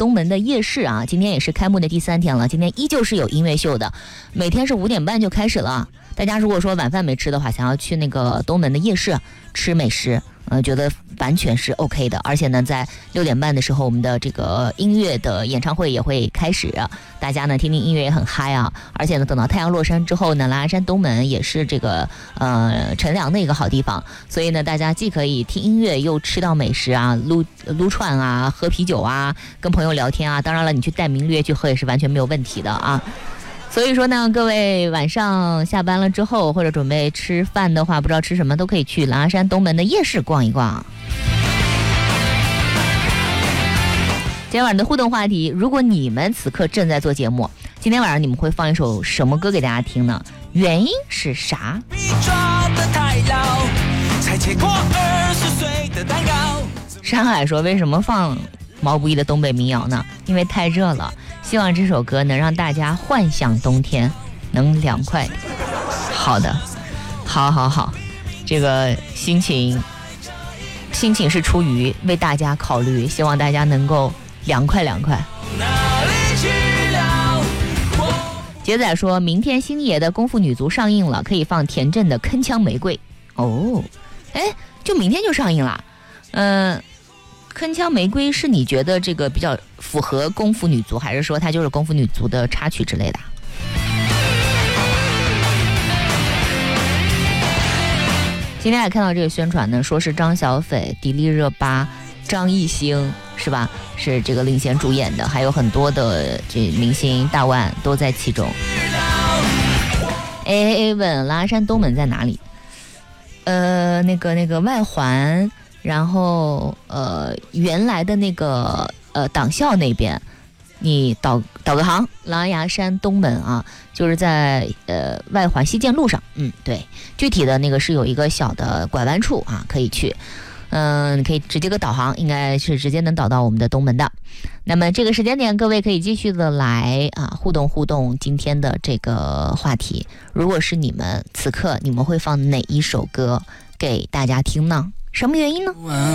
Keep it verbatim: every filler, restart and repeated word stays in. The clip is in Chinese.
东门的夜市啊，今天也是开幕的第三天了，今天依旧是有音乐秀的，每天是五点半就开始了。大家如果说晚饭没吃的话，想要去那个东门的夜市吃美食，呃，觉得完全是 OK 的。而且呢，在六点半的时候，我们的这个音乐的演唱会也会开始，大家呢听听音乐也很嗨啊。而且呢，等到太阳落山之后呢，狼牙山东门也是这个呃乘凉的一个好地方，所以呢，大家既可以听音乐，又吃到美食啊，撸撸串啊，喝啤酒啊，跟朋友聊天啊。当然了，你去带明月去喝也是完全没有问题的啊。所以说呢，各位晚上下班了之后，或者准备吃饭的话，不知道吃什么，都可以去狼牙山东门的夜市逛一逛。今天晚上的互动话题，如果你们此刻正在做节目，今天晚上你们会放一首什么歌给大家听呢？原因是啥？山海说，为什么放毛不易的东北民谣呢？因为太热了，希望这首歌能让大家幻想冬天能凉快。好的，好好好，这个心情心情是出于为大家考虑，希望大家能够凉快凉快。杰仔说，明天星爷的功夫女足上映了，可以放田震的铿锵玫瑰。哦，哎，就明天就上映了。嗯、呃铿锵玫瑰是你觉得这个比较符合功夫女足，还是说它就是功夫女足的插曲之类的？今天还看到这个宣传呢，说是张小斐、迪丽热巴、张艺兴是吧？是这个领衔主演的，还有很多的这明星大腕都在其中。A A A 问狼牙山东门在哪里？呃，那个那个外环。然后呃原来的那个呃党校那边，你导导个航，狼牙山东门啊，就是在呃外环西建路上。嗯，对，具体的那个是有一个小的拐弯处啊，可以去。嗯、呃，可以直接个导航，应该是直接能导到我们的东门的。那么这个时间点，各位可以继续的来啊互动互动今天的这个话题。如果是你们此刻，你们会放哪一首歌给大家听呢？什么原因呢？